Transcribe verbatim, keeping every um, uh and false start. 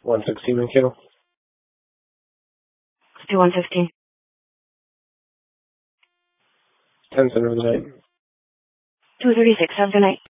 one sixteen Mankato. Let's do one fifteen. ten center of the night. two thirty-six, have a good night.